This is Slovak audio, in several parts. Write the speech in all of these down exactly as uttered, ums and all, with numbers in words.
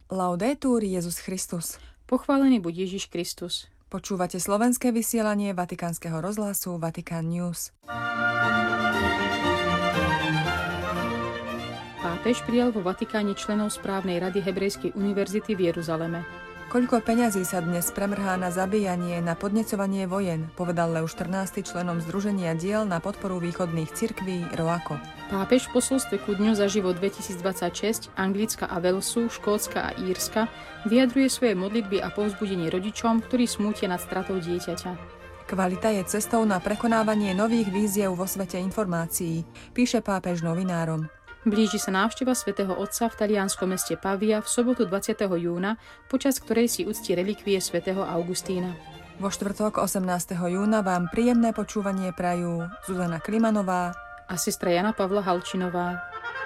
Laudetur Jesus Christus. Pochválený buď Ježiš Kristus. Počúvate slovenské vysielanie Vatikánskeho rozhlasu Vatikán News. Pápež prijal vo Vatikáne členov správnej rady Hebrejskej univerzity v Jeruzaleme. Koľko peňazí sa dnes premrhá na zabíjanie, na podnecovanie vojen, povedal Leoš štrnásty členom Združenia diel na podporu východných cirkví Roako. Pápež v posolstve ku dňu za život dvetisícdvadsaťšesť Anglicka a Walesu, Škótska a Írska vyjadruje svoje modlitby a povzbudenie rodičom, ktorí smútia nad stratou dieťaťa. Kvalita je cestou na prekonávanie nových víziev vo svete informácií, píše pápež novinárom. Blíži sa návšteva svätého Otca v talianskom meste Pavia v sobotu dvadsiateho júna, počas ktorej si uctí relikvie svätého Augustína. Vo štvrtok osemnásteho júna vám príjemné počúvanie prajú Zuzana Klimanová a sestra Jana Pavla Halčinová.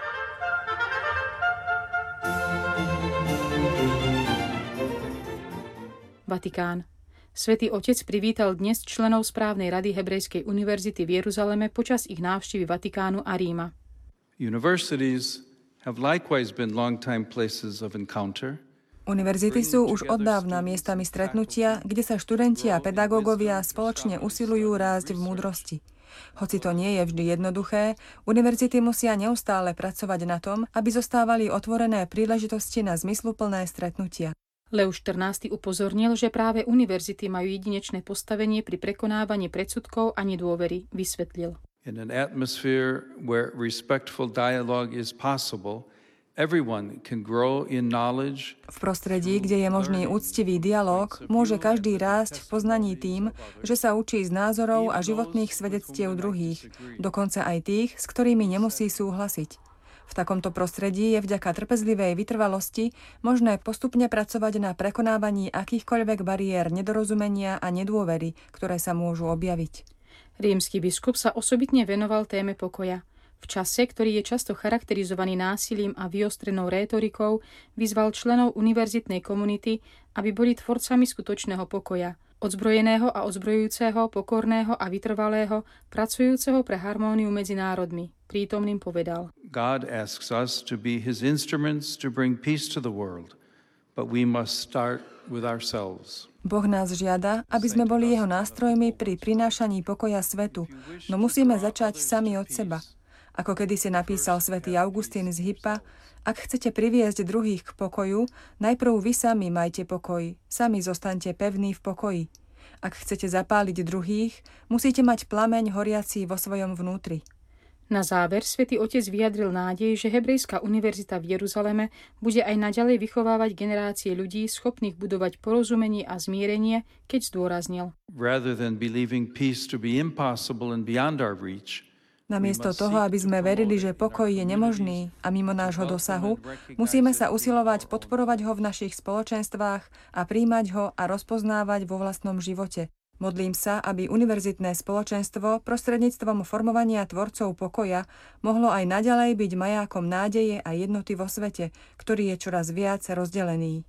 Vatikán. Svätý Otec privítal dnes členov správnej rady Hebrejskej univerzity v Jeruzaleme počas ich návštevy Vatikánu a Ríma. Universities have likewise been long-time places of encounter. Univerzity sú už od dávna miestami stretnutia, kde sa študenti a pedagógovia spoločne usilujú rásť v múdrosti. Hoci to nie je vždy jednoduché, univerzity musia neustále pracovať na tom, aby zostávali otvorené príležitosti na zmysluplné stretnutia. Leoš štrnásty upozornil, že práve univerzity majú jedinečné postavenie pri prekonávaní predsudkov a nedôvery, vysvetlil. In an atmosphere where respectful dialogue is possible, everyone can grow in knowledge. V prostredí, kde je možný úctivý dialóg, môže každý rásť v poznaní tým, že sa učí z názorov a životných svedectiev druhých, dokonca aj tých, s ktorými nemusí súhlasiť. V takomto prostredí je vďaka trpezlivej vytrvalosti možné postupne pracovať na prekonávaní akýchkoľvek bariér nedorozumenia a nedôvery, ktoré sa môžu objaviť. Rímsky biskup sa osobitne venoval téme pokoja. V čase, ktorý je často charakterizovaný násilím a vyostrenou rétorikou, vyzval členov univerzitnej komunity, aby boli tvorcami skutočného pokoja, odzbrojeného a odzbrojujúceho, pokorného a vytrvalého, pracujúceho pre harmóniu medzi národmi. Prítomným povedal: God asks us to be his instruments to bring peace to the world, but we must start with ourselves. Boh nás žiada, aby sme boli jeho nástrojmi pri prinášaní pokoja svetu, no musíme začať sami od seba. Ako kedysi napísal svätý Augustín z Hippa, ak chcete priviesť druhých k pokoju, najprv vy sami majte pokoj, sami zostaňte pevní v pokoji. Ak chcete zapáliť druhých, musíte mať plameň horiaci vo svojom vnútri. Na záver svätý Otec vyjadril nádej, že Hebrejská univerzita v Jeruzaleme bude aj naďalej vychovávať generácie ľudí schopných budovať porozumenie a zmierenie, keď zdôraznil: Rather than believing peace to be impossible and beyond our reach, namiesto toho, aby sme verili, že pokoj je nemožný a mimo nášho dosahu, musíme sa usilovať podporovať ho v našich spoločenstvách a príjmať ho a rozpoznávať vo vlastnom živote. Modlím sa, aby univerzitné spoločenstvo prostredníctvom formovania tvorcov pokoja mohlo aj naďalej byť majákom nádeje a jednoty vo svete, ktorý je čoraz viac rozdelený.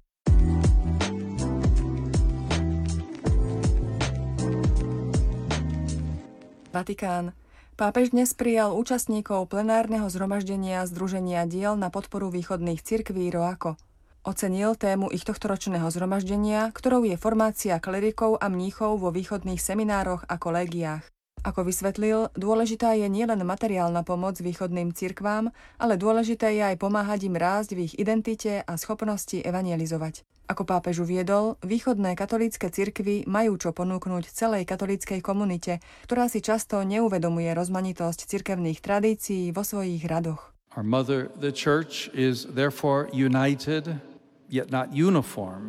Vatikán. Pápež dnes prijal účastníkov plenárneho zhromaždenia Združenia diel na podporu východných cirkví Roako. Ocenil tému ich tohtoročného zhromaždenia, ktorou je formácia klerikov a mníchov vo východných seminároch a kolégiách. Ako vysvetlil, dôležitá je nielen materiálna pomoc východným cirkvám, ale dôležité je aj pomáhať im rásť v ich identite a schopnosti evangelizovať. Ako pápež uviedol, východné katolícke cirkvy majú čo ponúknuť celej katolíckej komunite, ktorá si často neuvedomuje rozmanitosť cirkevných tradícií vo svojich radoch. Our mother, the church, is therefore united, yet not uniform